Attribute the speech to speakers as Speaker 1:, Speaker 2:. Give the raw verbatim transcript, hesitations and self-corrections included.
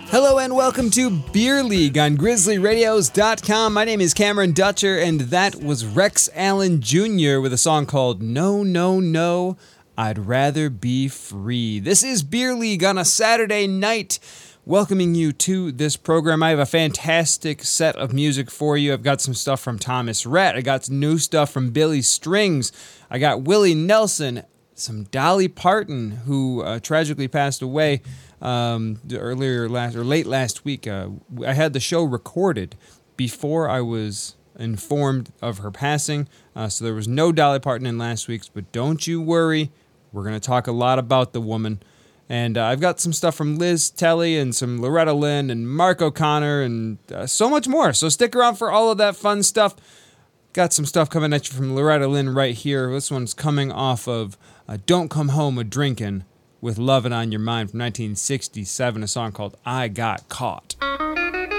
Speaker 1: Hello and welcome to Beer League on Grizzly Radios dot com. My name is Cameron Dutcher, and that was Rex Allen Junior with a song called No, No, No, I'd Rather Be Free. This is Beer League on a Saturday night, welcoming you to this program. I have a fantastic set of music for you. I've got some stuff from Thomas Rhett. I got some new stuff from Billy Strings. I got Willie Nelson, some Dolly Parton, who uh, tragically passed away um, earlier last or late last week. Uh, I had the show recorded before I was informed of her passing, uh, so there was no Dolly Parton in last week's. But don't you worry, we're going to talk a lot about the woman. And uh, I've got some stuff from Liz Telly and some Loretta Lynn and Mark O'Connor and uh, so much more. So stick around for all of that fun stuff. Got some stuff coming at you from Loretta Lynn right here. This one's coming off of uh, Don't Come Home a Drinkin' with Lovin' on Your Mind from nineteen sixty-seven, a song called I Got Caught.